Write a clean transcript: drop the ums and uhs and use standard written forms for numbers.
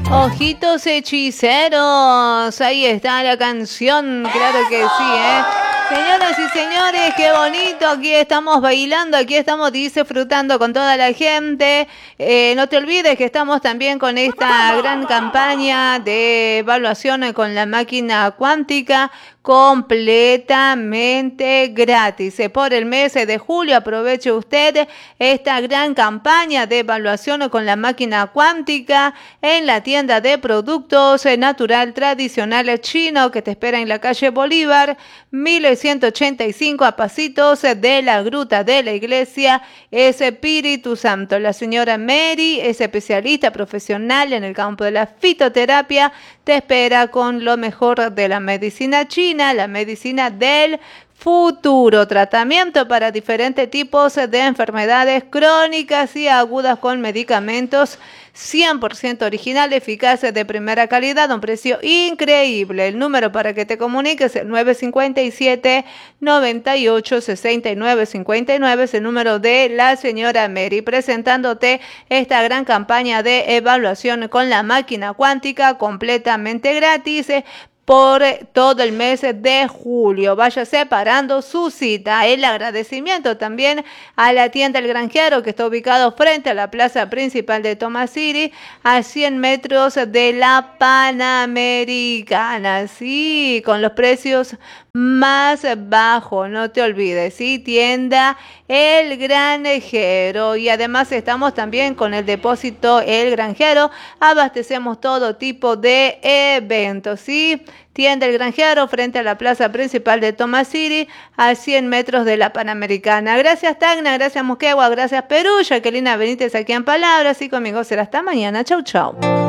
Ojitos hechiceros, ahí está la canción, claro que sí, ¿eh? Señoras y señores, qué bonito, aquí estamos bailando, aquí estamos disfrutando con toda la gente. No te olvides que estamos también con esta gran campaña de evaluación con la máquina cuántica, completamente gratis. Por el mes de julio aproveche usted esta gran campaña de evaluación con la máquina cuántica en la tienda de productos natural tradicional chino que te espera en la calle Bolívar 1185 a pasitos de la gruta de la iglesia Espíritu Santo. La señora Mary es especialista profesional en el campo de la fitoterapia, te espera con lo mejor de la medicina china, la medicina del futuro, tratamiento para diferentes tipos de enfermedades crónicas y agudas con medicamentos 100% originales, eficaces, de primera calidad, a un precio increíble. El número para que te comuniques es el 957-98-6959, es el número de la señora Mary, presentándote esta gran campaña de evaluación con la máquina cuántica completamente gratis por todo el mes de julio. Vaya separando su cita. El agradecimiento también a la tienda El Granjero, que está ubicado frente a la plaza principal de Thomas City, a 100 metros de la Panamericana. Sí, con los precios más bajos, no te olvides, ¿sí? Tienda El Granjero. Y además estamos también con el depósito El Granjero. Abastecemos todo tipo de eventos, ¿sí? Tienda El Granjero frente a la plaza principal de Thomas City, a 100 metros de la Panamericana. Gracias Tacna, gracias Moquegua, gracias Perú. Jacquelina Benítez aquí en Palabras, y conmigo será hasta mañana. Chau, chau.